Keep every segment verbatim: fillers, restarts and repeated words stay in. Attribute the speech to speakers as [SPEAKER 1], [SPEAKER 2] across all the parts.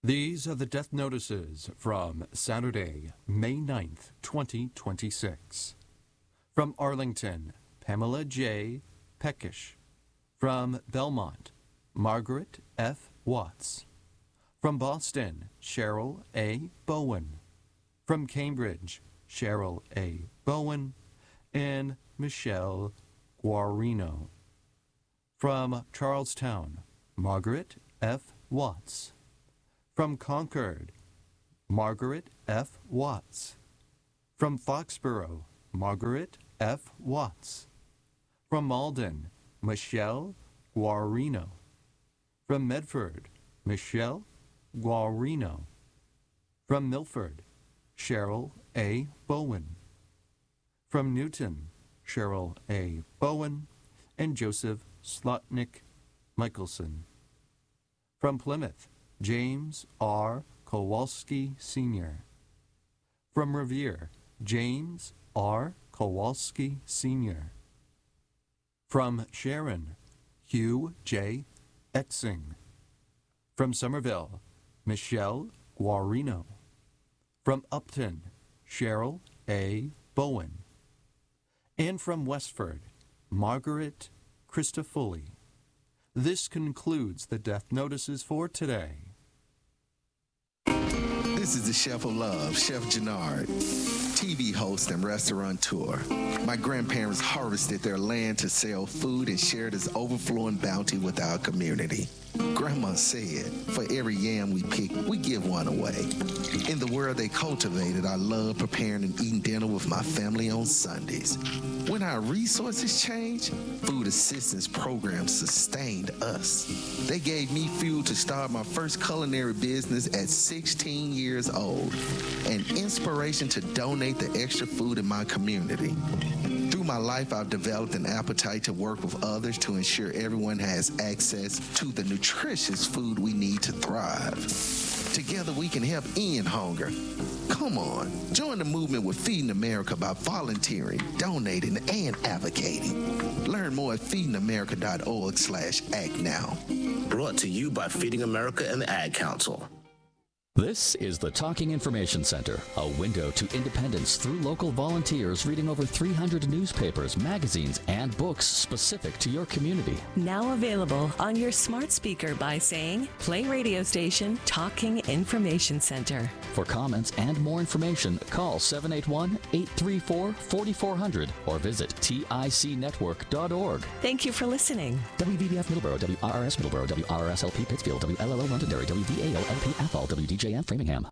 [SPEAKER 1] These are the death notices from Saturday, May ninth, twenty twenty-six. From Arlington, Pamela J. Peckish. From Belmont, Margaret F. Watts. From Boston, Cheryl A. Bowen. From Cambridge, Cheryl A. Bowen and Michelle Guarino. From Charlestown, Margaret F. Watts. From Concord, Margaret F. Watts. From Foxborough, Margaret F. Watts. From Malden, Michelle Guarino. From Medford, Michelle Guarino. From Milford, Cheryl A. Bowen. From Newton, Cheryl A. Bowen and Joseph Slotnick Michelson. From Plymouth, James R. Kowalski Senior From Revere, James R. Kowalski Senior From Sharon, Hugh J. Exing. From Somerville, Michelle Guarino. From Upton, Cheryl A. Bowen. And from Westford, Margaret Christofoli. This concludes the death notices for today.
[SPEAKER 2] This is the Chef of Love, Chef Jannard, T V host and restaurateur. My grandparents harvested their land to sell food and share this overflowing bounty with our community. Grandma said, for every yam we pick, we give one away. In the world they cultivated, I love preparing and eating dinner with my family on Sundays. When our resources changed, food assistance programs sustained us. They gave me fuel to start my first culinary business at sixteen years old, and inspiration to donate the extra food in my community. Through my life, I've developed an appetite to work with others to ensure everyone has access to the nutritious food we need to thrive. Together, we can help end hunger. Come on, join the movement with Feeding America by volunteering, donating, and advocating. Learn more at feeding america dot org slash act now.
[SPEAKER 3] Brought to you by Feeding America and the Ad Council.
[SPEAKER 4] This is the Talking Information Center, a window to independence through local volunteers reading over three hundred newspapers, magazines, and books specific to your community.
[SPEAKER 5] Now available on your smart speaker by saying, play radio station Talking Information Center.
[SPEAKER 4] For comments and more information, call seven eight one, eight three four, four four zero zero or visit tic network dot org.
[SPEAKER 5] Thank you for listening.
[SPEAKER 4] W V B F Middleborough, W R R S Middleborough, W R R S L P Pittsfield, W L L O Londonderry, W V A O L P Athol, W D J M Framingham.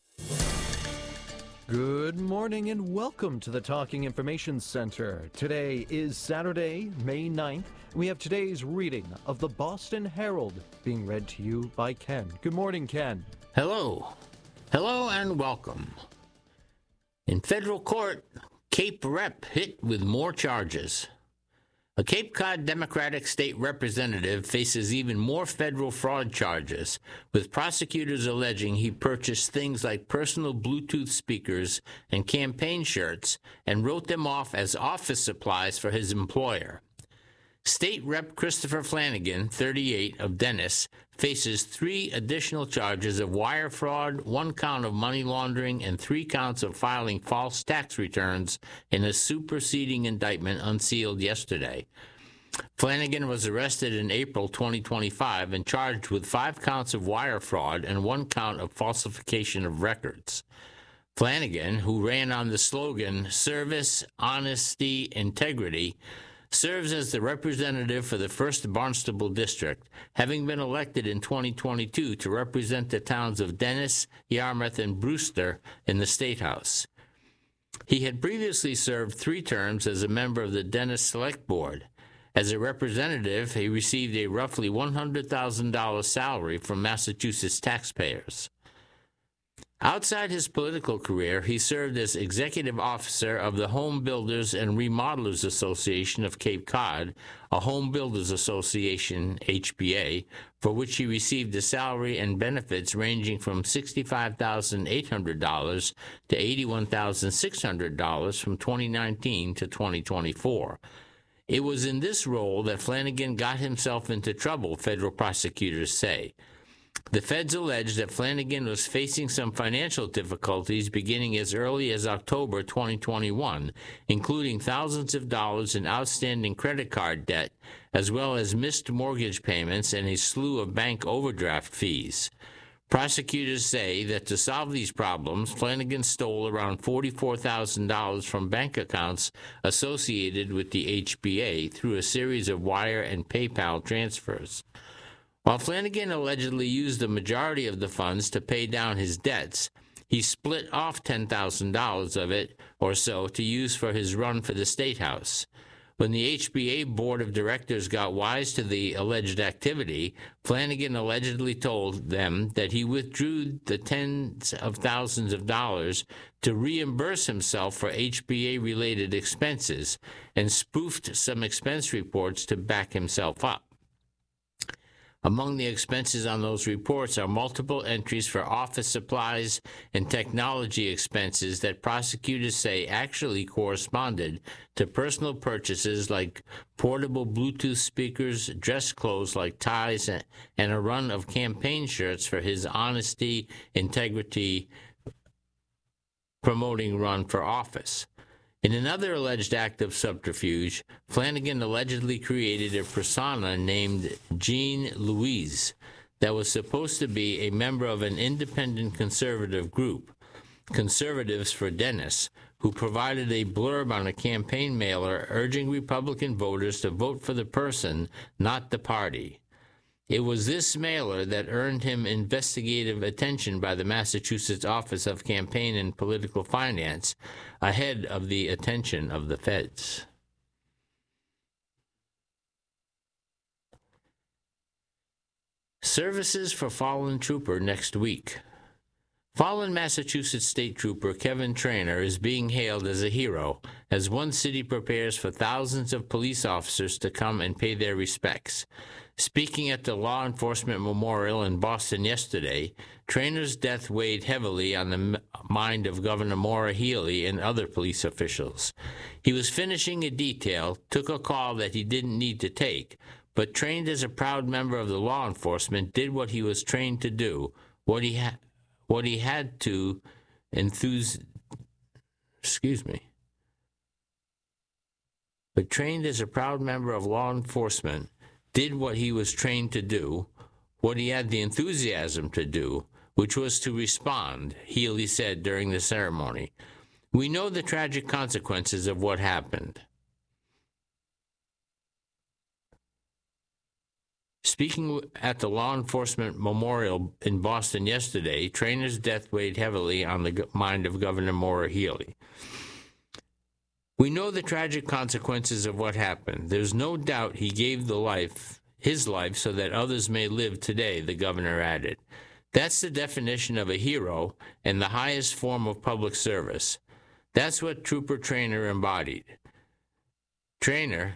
[SPEAKER 1] Good morning and welcome to the Talking Information Center. Today is Saturday, May ninth. We have today's reading of the Boston Herald being read to you by Ken. Good morning, Ken.
[SPEAKER 6] Hello. Hello and welcome. In federal court, Cape Rep hit with more charges. A Cape Cod Democratic state representative faces even more federal fraud charges, with prosecutors alleging he purchased things like personal Bluetooth speakers and campaign shirts and wrote them off as office supplies for his employer. State Rep Christopher Flanagan, thirty-eight, of Dennis, faces three additional charges of wire fraud, one count of money laundering, and three counts of filing false tax returns in a superseding indictment unsealed yesterday. Flanagan was arrested in April twenty twenty-five and charged with five counts of wire fraud and one count of falsification of records. Flanagan, who ran on the slogan, Service, Honesty, Integrity, serves as the representative for the first Barnstable District, having been elected in twenty twenty-two to represent the towns of Dennis, Yarmouth, and Brewster in the State House. He had previously served three terms as a member of the Dennis Select Board. As a representative, he received a roughly one hundred thousand dollars salary from Massachusetts taxpayers. Outside his political career, he served as executive officer of the Home Builders and Remodelers Association of Cape Cod, a Home Builders Association, H B A, for which he received a salary and benefits ranging from sixty-five thousand eight hundred dollars to eighty-one thousand six hundred dollars from twenty nineteen to twenty twenty-four. It was in this role that Flanagan got himself into trouble, federal prosecutors say. The feds allege that Flanagan was facing some financial difficulties beginning as early as October twenty twenty-one, including thousands of dollars in outstanding credit card debt, as well as missed mortgage payments and a slew of bank overdraft fees. Prosecutors say that to solve these problems, Flanagan stole around forty-four thousand dollars from bank accounts associated with the H B A through a series of wire and PayPal transfers. While Flanagan allegedly used the majority of the funds to pay down his debts, he split off ten thousand dollars of it or so to use for his run for the State House. When the H B A board of directors got wise to the alleged activity, Flanagan allegedly told them that he withdrew the tens of thousands of dollars to reimburse himself for H B A-related expenses and spoofed some expense reports to back himself up. Among the expenses on those reports are multiple entries for office supplies and technology expenses that prosecutors say actually corresponded to personal purchases like portable Bluetooth speakers, dress clothes like ties, and a run of campaign shirts for his honesty, integrity, promoting run for office. In another alleged act of subterfuge, Flanagan allegedly created a persona named Jean Louise that was supposed to be a member of an independent conservative group, Conservatives for Dennis, who provided a blurb on a campaign mailer urging Republican voters to vote for the person, not the party. It was this mailer that earned him investigative attention by the Massachusetts Office of Campaign and Political Finance, ahead of the attention of the feds. Services for fallen trooper next week. Fallen Massachusetts State Trooper Kevin Trainer is being hailed as a hero as one city prepares for thousands of police officers to come and pay their respects. Speaking at the Law Enforcement Memorial in Boston yesterday, Trainer's death weighed heavily on the m- mind of Governor Maura Healey and other police officials. He was finishing a detail, took a call that he didn't need to take, but trained as a proud member of the law enforcement, did what he was trained to do, what he had, what he had to enthuse, excuse me, but trained as a proud member of law enforcement, did what he was trained to do, what he had the enthusiasm to do, which was to respond, Healey said during the ceremony. We know the tragic consequences of what happened. Speaking at the Law Enforcement Memorial in Boston yesterday, Trainer's death weighed heavily on the mind of Governor Maura Healey. We know the tragic consequences of what happened. There's no doubt he gave the life, his life so that others may live today, the governor added. That's the definition of a hero and the highest form of public service. That's what Trooper Trainer embodied. Trainer,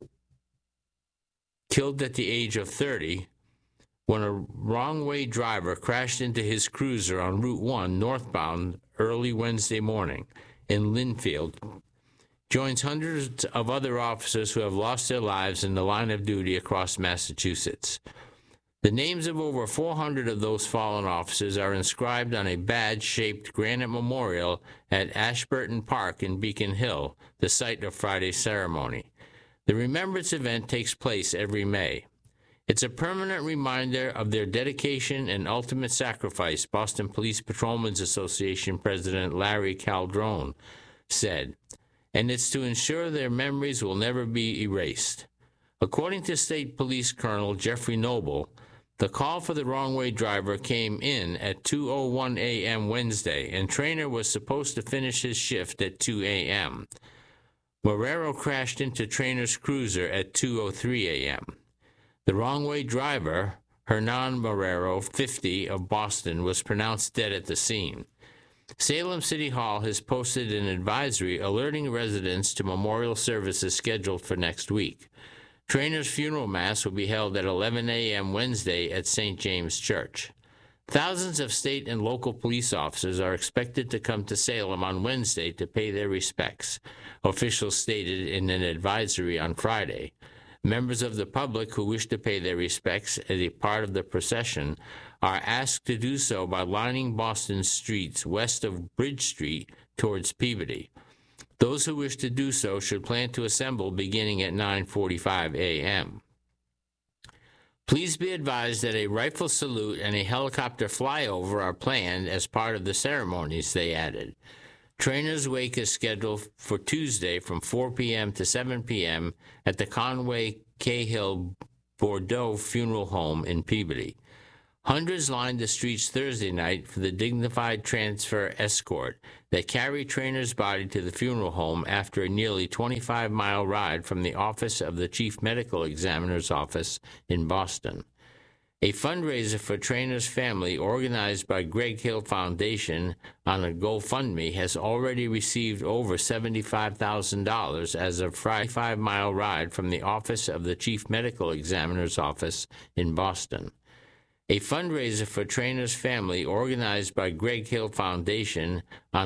[SPEAKER 6] killed at the age of thirty, when a wrong-way driver crashed into his cruiser on Route one northbound early Wednesday morning in Linfield, joins hundreds of other officers who have lost their lives in the line of duty across Massachusetts. The names of over four hundred of those fallen officers are inscribed on a badge-shaped granite memorial at Ashburton Park in Beacon Hill, the site of Friday's ceremony. The remembrance event takes place every May. It's a permanent reminder of their dedication and ultimate sacrifice, Boston Police Patrolmen's Association President Larry Caldrone said, and it's to ensure their memories will never be erased. According to State Police Colonel Jeffrey Noble, the call for the wrong-way driver came in at two oh one a.m. Wednesday, and Trainer was supposed to finish his shift at two a.m. Marrero crashed into Trainer's cruiser at two oh three a.m. The wrong-way driver, Hernan Marrero, fifty, of Boston, was pronounced dead at the scene. Salem City Hall has posted an advisory alerting residents to memorial services scheduled for next week. Trainer's funeral mass will be held at eleven a.m. Wednesday at Saint James Church. Thousands of state and local police officers are expected to come to Salem on Wednesday to pay their respects, officials stated in an advisory on Friday. Members of the public who wish to pay their respects as a part of the procession are asked to do so by lining Boston's streets west of Bridge Street towards Peabody. Those who wish to do so should plan to assemble beginning at nine forty-five a.m. Please be advised that a rifle salute and a helicopter flyover are planned as part of the ceremonies, they added. Trainer's Wake is scheduled for Tuesday from four p.m. to seven p.m. at the Conway Cahill Bordeaux Funeral Home in Peabody. Hundreds lined the streets Thursday night for the dignified transfer escort that carried Trainer's body to the funeral home after a nearly twenty-five mile ride from the office of the Chief Medical Examiner's office in Boston. A fundraiser for Trainer's family, organized by Greg Hill Foundation on a GoFundMe, has already received over seventy-five thousand dollars as of Friday five mile ride from the office of the Chief Medical Examiner's office in Boston. A fundraiser for Trainer's family, organized by Greg Hill Foundation on